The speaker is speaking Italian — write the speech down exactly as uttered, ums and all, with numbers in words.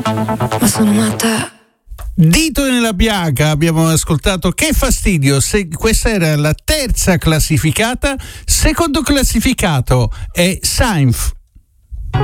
ma sono matta. Dito nella piaga, abbiamo ascoltato Che fastidio. Se questa era la terza classificata, secondo classificato è Sainz